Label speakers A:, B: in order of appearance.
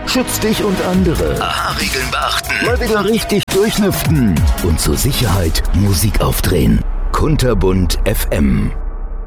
A: Schützt dich und andere.
B: AHA-Regeln beachten.
A: Mal wieder richtig durchlüften. Und zur Sicherheit Musik aufdrehen. Kunterbunt FM.